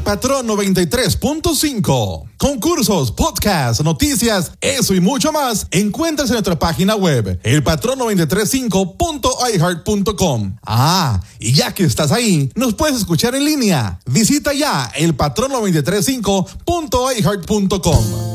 El Patrón 93.5. Concursos, podcasts, noticias, eso y mucho más encuentras en nuestra página web, elpatrón935.iheart.com. Y ya que estás ahí, nos puedes escuchar en línea. Visita ya elpatrón935.iheart.com.